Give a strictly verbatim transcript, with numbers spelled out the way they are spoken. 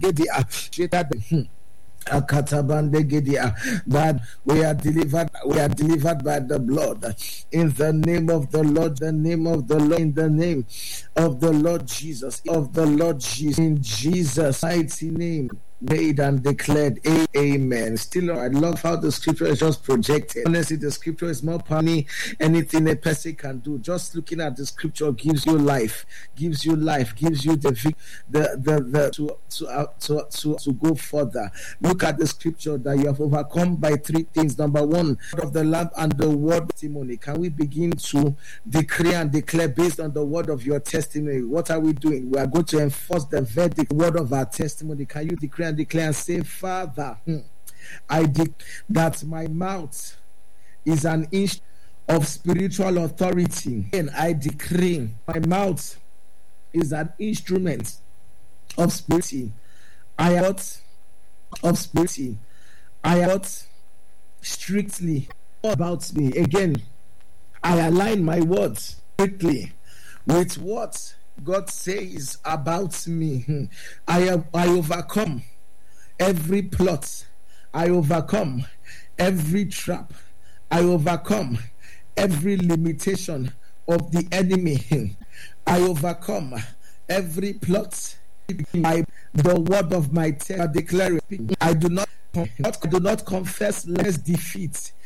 that we are delivered, we are delivered by the blood. In the name of the Lord, the name of the Lord, in the name of the Lord Jesus, of the Lord Jesus, in Jesus' mighty name. Made and declared, amen. Still, I love how the scripture is just projected. Honestly, the scripture is more powerful anything a person can do. Just looking at the scripture gives you life, gives you life, gives you the the the, the to to, uh, to to to go further. Look at the scripture that you have overcome by three things. Number one, of the Lamb and the word of testimony. Can we begin to decree and declare based on the word of your testimony? What are we doing? We are going to enforce the verdict, word of our testimony. Can you decree and declare and say, Father, I declare that my mouth is an inch of spiritual authority, and I decree my mouth is an instrument of spirituality. I am not of spirituality. I am not strictly about me. Again, I align my words strictly with what God says about me. I have, I overcome every plot. I overcome every trap. I overcome every limitation of the enemy. I overcome every plot. I, the word of my text declaring, I do not I do not confess less defeat